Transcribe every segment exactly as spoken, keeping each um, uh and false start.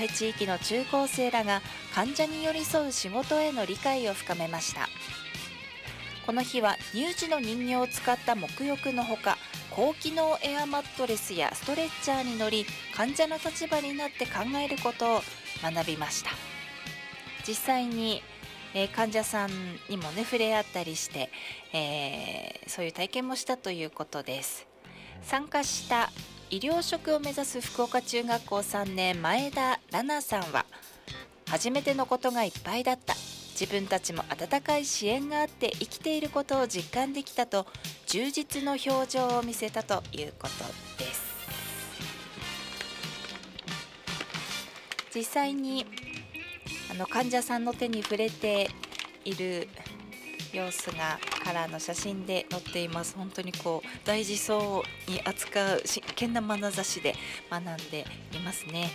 戸地域の中高生らが患者に寄り添う仕事への理解を深めました。この日は乳児の人形を使った沐浴のほか、高機能エアマットレスやストレッチャーに乗り、患者の立場になって考えることを学びました。実際に、えー、患者さんにもね触れ合ったりして、えー、そういう体験もしたということです。参加した医療職を目指す福岡中学校さんねん前田奈々さんは、初めてのことがいっぱいだった、自分たちも温かい支援があって生きていることを実感できたと充実の表情を見せたということです。実際にあの患者さんの手に触れている様子がカラーの写真で載っています。本当にこう大事そうに扱う真剣な眼差しで学んでいますね。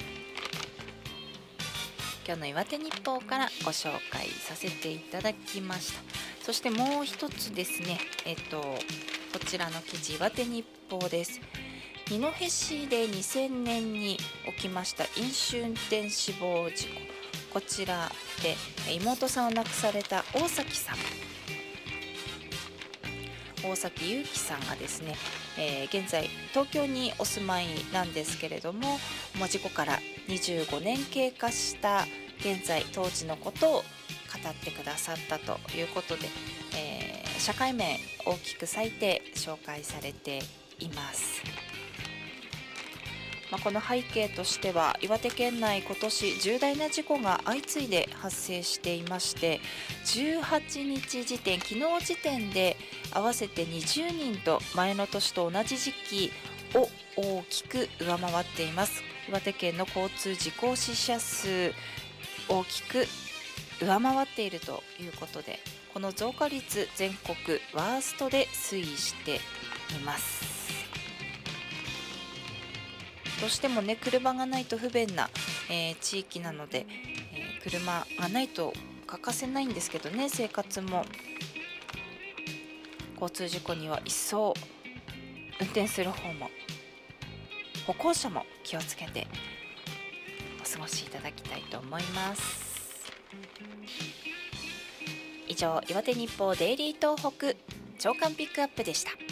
今日の岩手日報からご紹介させていただきました。そしてもう一つですね、えっとこちらの記事、岩手日報です。二戸市でにせんねんに起きました飲酒運転死亡事故、こちらで妹さんを亡くされた大崎さん、大崎祐樹さんがですね、えー、現在東京にお住まいなんですけれども、もう事故からにじゅうごねん経過した現在、当時のことを語ってくださったということで、えー、社会面大きく割いて紹介されています。まあ、この背景としては、岩手県内今年重大な事故が相次いで発生していまして、じゅうはちにち時点、昨日時点で合わせてにじゅうにんと前の年と同じ時期を大きく上回っています。岩手県の交通事故死者数大きく上回っているということで、この増加率全国ワーストで推移しています。どうしてもね、車がないと不便な、えー、地域なので、えー、車がないと欠かせないんですけどね、生活も。交通事故には一層運転する方も歩行者も気をつけてお過ごしいただきたいと思います。以上、岩手日報デイリー東北朝刊ピックアップでした。